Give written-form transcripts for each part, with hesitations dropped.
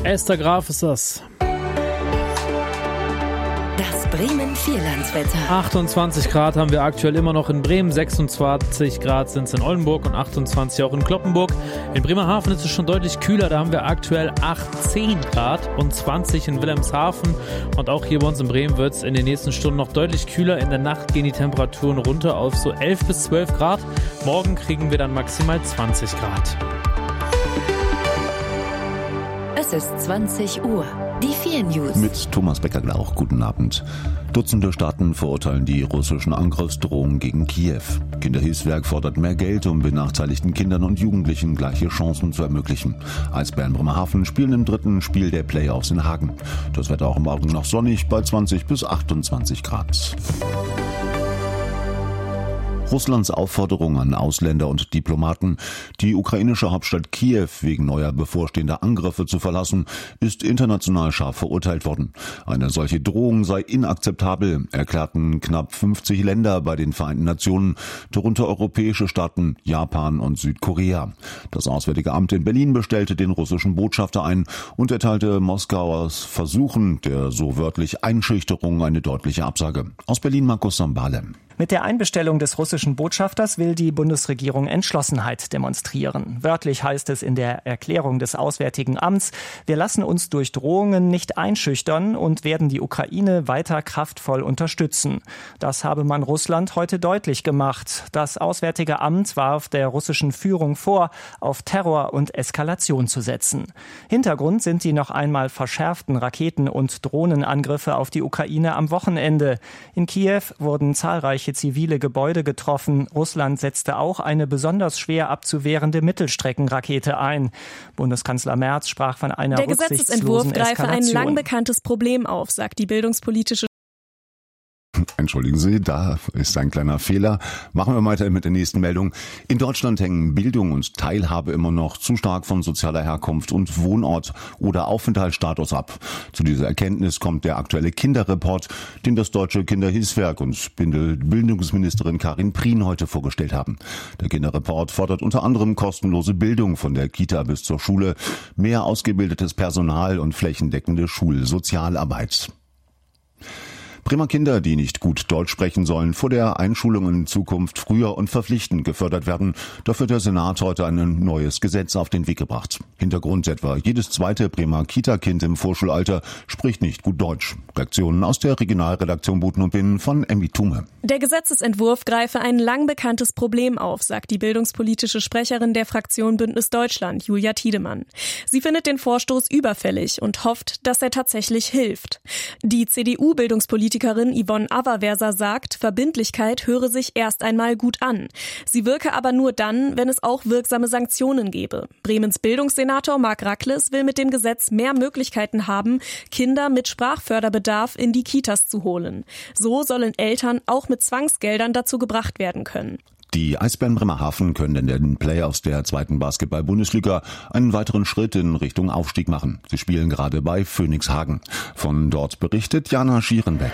Esther Graf ist das. Das Bremen-Vierlandswetter. 28 Grad haben wir aktuell immer noch in Bremen, 26 Grad sind es in Oldenburg und 28 auch in Kloppenburg. In Bremerhaven ist es schon deutlich kühler, da haben wir aktuell 18 Grad und 20 in Wilhelmshaven. Und auch hier bei uns in Bremen wird es in den nächsten Stunden noch deutlich kühler. In der Nacht gehen die Temperaturen runter auf so 11 bis 12 Grad. Morgen kriegen wir dann maximal 20 Grad. Es ist 20 Uhr. Die 4 News. Mit Thomas Becker-Glauch. Guten Abend. Dutzende Staaten verurteilen die russischen Angriffsdrohungen gegen Kiew. Kinderhilfswerk fordert mehr Geld, um benachteiligten Kindern und Jugendlichen gleiche Chancen zu ermöglichen. Eisbären Bremerhaven spielen im 3. Spiel der Playoffs in Hagen. Das Wetter auch morgen noch sonnig bei 20 bis 28 Grad. Russlands Aufforderung an Ausländer und Diplomaten, die ukrainische Hauptstadt Kiew wegen neuer bevorstehender Angriffe zu verlassen, ist international scharf verurteilt worden. Eine solche Drohung sei inakzeptabel, erklärten knapp 50 Länder bei den Vereinten Nationen, darunter europäische Staaten, Japan und Südkorea. Das Auswärtige Amt in Berlin bestellte den russischen Botschafter ein und erteilte Moskauers Versuchen der so wörtlich Einschüchterung eine deutliche Absage. Aus Berlin Markus Sambale. Mit der Einbestellung des russischen Botschafters will die Bundesregierung Entschlossenheit demonstrieren. Wörtlich heißt es in der Erklärung des Auswärtigen Amts: Wir lassen uns durch Drohungen nicht einschüchtern und werden die Ukraine weiter kraftvoll unterstützen. Das habe man Russland heute deutlich gemacht. Das Auswärtige Amt warf der russischen Führung vor, auf Terror und Eskalation zu setzen. Hintergrund sind die noch einmal verschärften Raketen- und Drohnenangriffe auf die Ukraine am Wochenende. In Kiew wurden zahlreiche zivile Gebäude getroffen. Russland setzte auch eine besonders schwer abzuwehrende Mittelstreckenrakete ein. Bundeskanzler Merz sprach von einer rücksichtslosen Eskalation. Der Gesetzesentwurf greife ein lang bekanntes Problem auf, sagt die bildungspolitische. Entschuldigen Sie, da ist ein kleiner Fehler. Machen wir weiter mit der nächsten Meldung. In Deutschland hängen Bildung und Teilhabe immer noch zu stark von sozialer Herkunft und Wohnort oder Aufenthaltsstatus ab. Zu dieser Erkenntnis kommt der aktuelle Kinderreport, den das Deutsche Kinderhilfswerk und Bildungsministerin Karin Prien heute vorgestellt haben. Der Kinderreport fordert unter anderem kostenlose Bildung von der Kita bis zur Schule, mehr ausgebildetes Personal und flächendeckende Schulsozialarbeit. Bremer Kinder, die nicht gut Deutsch sprechen sollen, vor der Einschulung in Zukunft früher und verpflichtend gefördert werden. Dafür hat der Senat heute ein neues Gesetz auf den Weg gebracht. Hintergrund etwa: jedes zweite Bremer Kita-Kind im Vorschulalter spricht nicht gut Deutsch. Reaktionen aus der Regionalredaktion Buten und Binnen von Emmy Thume. Der Gesetzesentwurf greife ein lang bekanntes Problem auf, sagt die bildungspolitische Sprecherin der Fraktion Bündnis Deutschland, Julia Tiedemann. Sie findet den Vorstoß überfällig und hofft, dass er tatsächlich hilft. Die CDU-Bildungspolitikerin Yvonne Aververser sagt, Verbindlichkeit höre sich erst einmal gut an. Sie wirke aber nur dann, wenn es auch wirksame Sanktionen gäbe. Bremens Bildungssenator Marc Rackles will mit dem Gesetz mehr Möglichkeiten haben, Kinder mit Sprachförderbedarf in die Kitas zu holen. So sollen Eltern auch mit Zwangsgeldern dazu gebracht werden können. Die Eisbären Bremerhaven können in den Playoffs der 2. Basketball-Bundesliga einen weiteren Schritt in Richtung Aufstieg machen. Sie spielen gerade bei Phoenix Hagen. Von dort berichtet Jana Schierenbeck.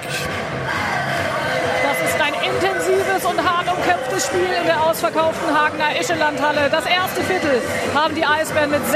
Das ist ein intensives und hart umkämpftes Spiel in der ausverkauften Hagener Ischelandhalle. Das erste Viertel haben die Eisbären mit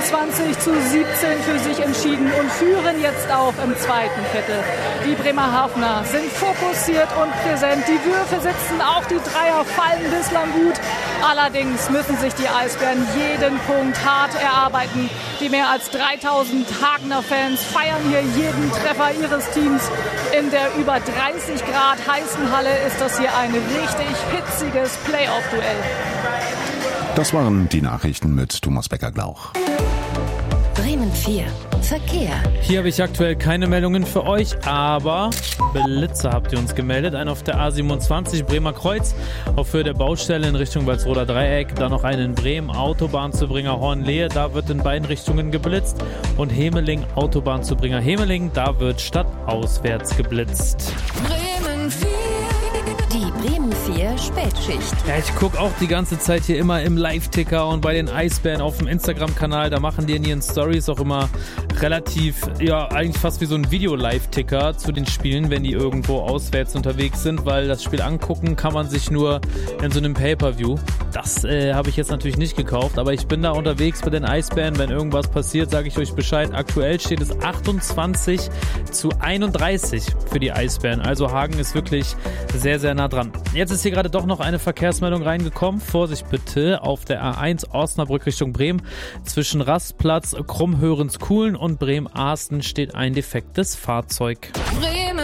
26:17 für sich entschieden und führen jetzt auch im zweiten Viertel. Die Bremerhavener sind fokussiert und präsent. Die Würfe sitzen, auch die Dreier fallen bislang gut. Allerdings müssen sich die Eisbären jeden Punkt hart erarbeiten. Die mehr als 3000 Hagener Fans feiern hier jeden Treffer ihres Teams. In der über 30 Grad heißen Halle ist das hier ein richtig hitziges Playoff-Duell. Das waren die Nachrichten mit Thomas Becker-Glauch. Bremen 4. Verkehr. Hier habe ich aktuell keine Meldungen für euch, aber Blitzer habt ihr uns gemeldet. Einen auf der A27 Bremer Kreuz auf Höhe der Baustelle in Richtung Walsroder Dreieck. Dann noch einen in Bremen, Autobahnzubringer Hornlehe, da wird in beiden Richtungen geblitzt. Und Hemeling, Autobahnzubringer Hemeling, da wird stadtauswärts geblitzt. Bremen 4. Die Bremen 4 Spätschicht. Ja, ich gucke auch die ganze Zeit hier immer im Live-Ticker und bei den Eisbären auf dem Instagram-Kanal, da machen die in ihren Stories auch immer relativ, ja, eigentlich fast wie so ein Video-Live-Ticker zu den Spielen, wenn die irgendwo auswärts unterwegs sind, weil das Spiel angucken kann man sich nur in so einem Pay-Per-View. Das habe ich jetzt natürlich nicht gekauft, aber ich bin da unterwegs bei den Eisbären. Wenn irgendwas passiert, sage ich euch Bescheid. Aktuell steht es 28-31 für die Eisbären. Also Hagen ist wirklich sehr, sehr nah dran. Jetzt ist hier gerade doch noch eine Verkehrsmeldung reingekommen. Vorsicht bitte auf der A1 Osnabrück Richtung Bremen. Zwischen Rastplatz Krummhörenskuhlen und Bremen-Arsten steht ein defektes Fahrzeug. Bremen